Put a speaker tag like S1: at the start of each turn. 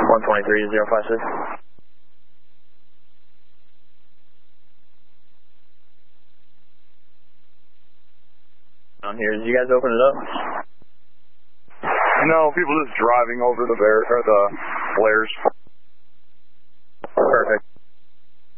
S1: 123-056. On here, did you guys open it up?
S2: No, people just driving over the Blair's.